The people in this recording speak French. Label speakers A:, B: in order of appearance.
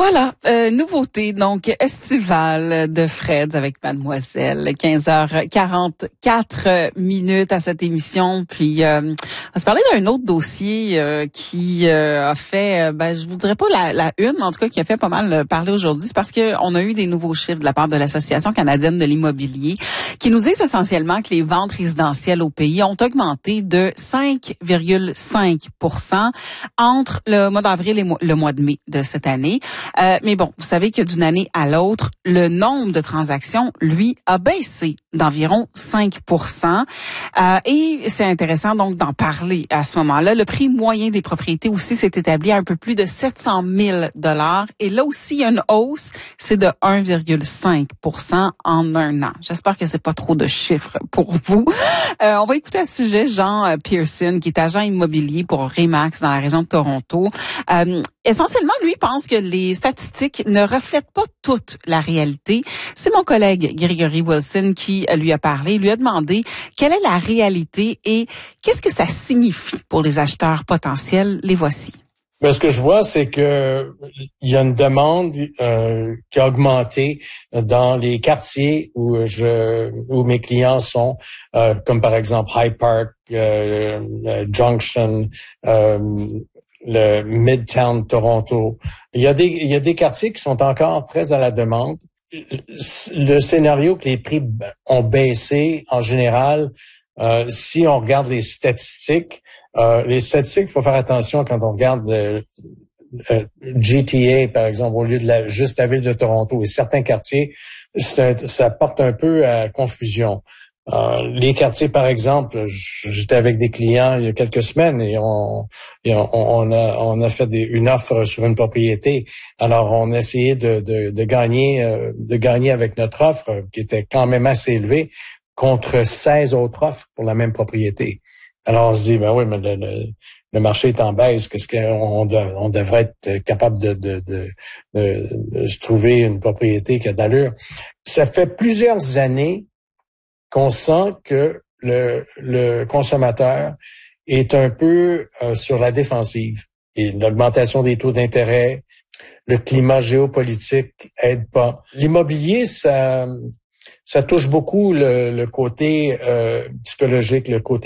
A: Voilà, nouveauté donc estivale de Fred avec Mademoiselle, 15h44 minutes à cette émission. Puis on va se parler d'un autre dossier qui a fait, je vous dirais pas la une, mais en tout cas qui a fait pas mal parler aujourd'hui. C'est parce que on a eu des nouveaux chiffres de la part de l'Association canadienne de l'immobilier qui nous disent essentiellement que les ventes résidentielles au pays ont augmenté de 5,5% entre le mois d'avril et le mois de mai de cette année. Mais bon, vous savez que d'une année à l'autre, le nombre de transactions, lui, a baissé d'environ 5%. Et c'est intéressant donc d'en parler à ce moment-là. Le prix moyen des propriétés aussi s'est établi à un peu plus de 700 000 $. Et là aussi, il y a une hausse, c'est de 1,5% en un an. J'espère que c'est pas trop de chiffres pour vous. On va écouter à ce sujet Jean Pearson, qui est agent immobilier pour Remax dans la région de Toronto. Essentiellement, lui pense que les statistiques ne reflètent pas toute la réalité. C'est mon collègue Grégory Wilson qui lui a parlé. Il lui a demandé quelle est la réalité et qu'est-ce que ça signifie pour les acheteurs potentiels. Les voici.
B: Ben, ce que je vois, c'est que il y a une demande qui a augmenté dans les quartiers où mes clients sont, comme par exemple High Park, Junction, le Midtown Toronto. Il y a des quartiers qui sont encore très à la demande. Le scénario que les prix ont baissé en général, si on regarde les statistiques, il faut faire attention quand on regarde GTA, par exemple, au lieu de juste la ville de Toronto et certains quartiers, ça porte un peu à confusion. Les quartiers, par exemple, j'étais avec des clients il y a quelques semaines et on a fait une offre sur une propriété. Alors, on a essayé de gagner avec notre offre, qui était quand même assez élevée, contre 16 autres offres pour la même propriété. Alors, on se dit, ben oui, mais le marché est en baisse. Qu'est-ce qu'on devrait être capable de se trouver une propriété qui a d'allure. Ça fait plusieurs années qu'on sent que le consommateur est un peu sur la défensive. Et l'augmentation des taux d'intérêt, le climat géopolitique aide pas. L'immobilier, ça touche beaucoup le côté psychologique, le côté